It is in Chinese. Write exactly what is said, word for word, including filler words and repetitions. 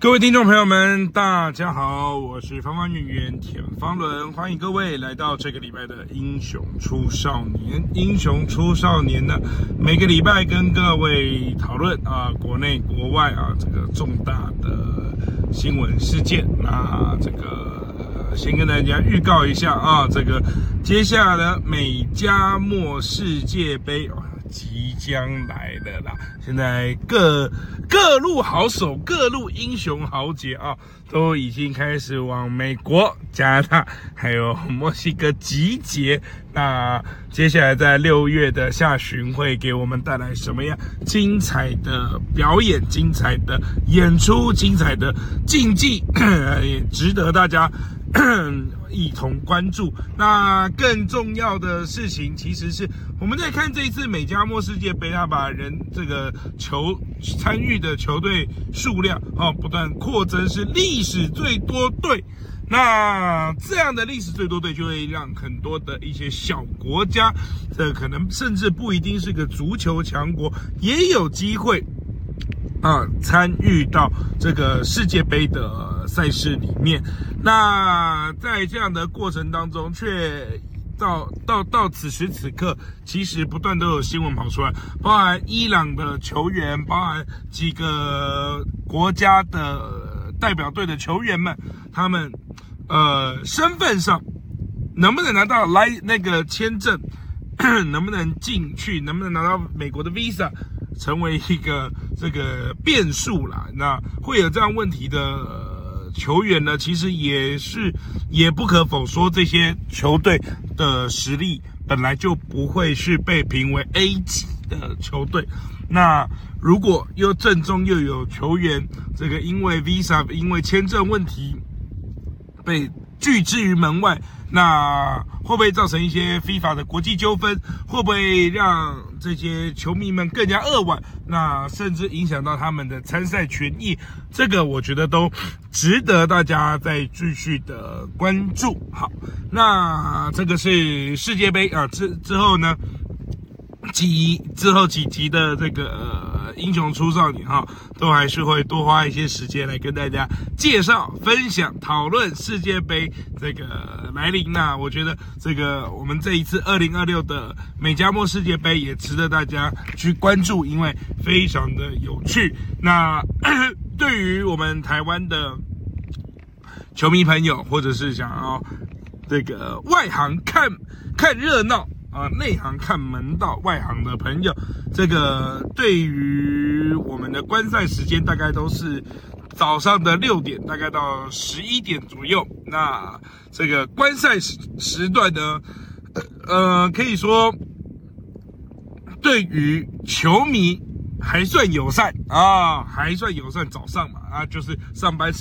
各位听众朋友们，大家好，我是方方圆圆田方伦，欢迎各位来到这个礼拜的英雄出少年。英雄出少年呢，每个礼拜跟各位讨论啊，国内国外啊这个重大的新闻事件。那这个先跟大家预告一下啊，这个接下来的美加墨世界杯啊即将来了啦！现在各各路好手、各路英雄豪杰啊，都已经开始往美国、加拿大还有墨西哥集结。那接下来在六月的下旬会给我们带来什么样精彩的表演、精彩的演出、精彩的竞技，也值得大家一同关注。那更重要的事情，其实是我们在看这一次美加墨世界杯，它把人这个球参与的球队数量哦不断扩增，是历史最多队。那这样的历史最多队就会让很多的一些小国家，这可能甚至不一定是个足球强国，也有机会啊参与到这个世界杯的赛事里面。那在这样的过程当中，却到到到此时此刻，其实不断都有新闻跑出来，包含伊朗的球员，包含几个国家的代表队的球员们，他们呃身份上能不能拿到来那个签证，能不能进去，能不能拿到美国的 visa， 成为一个这个变数啦。那会有这样问题的呃球员呢，其实也是也不可否说，这些球队的实力本来就不会是被评为 A 级的球队。那如果又正中又有球员这个因为 visa 因为签证问题被拒之于门外，那会不会造成一些 FIFA 的国际纠纷？会不会让这些球迷们更加扼腕？那甚至影响到他们的参赛权益？这个我觉得都值得大家再继续的关注。好，那这个是世界杯啊，之之后呢？几之后几集的这个、呃、英雄出少年哈，都还是会多花一些时间来跟大家介绍、分享、讨论世界杯这个来临。那我觉得这个我们这一次二零二六的美加墨世界杯也值得大家去关注，因为非常的有趣。那对于我们台湾的球迷朋友，或者是想要这个外行看看热闹啊，内行看门道，外行的朋友，这个对于我们的观赛时间大概都是早上的六点，大概到十一点左右。那这个观赛时时段呢，呃，可以说对于球迷还算友善啊，还算友善。早上嘛啊，就是上班时